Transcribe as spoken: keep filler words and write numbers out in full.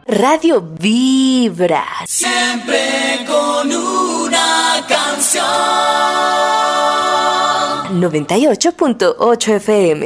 Radio Vibra. Siempre con una canción. noventa y ocho punto ocho F M.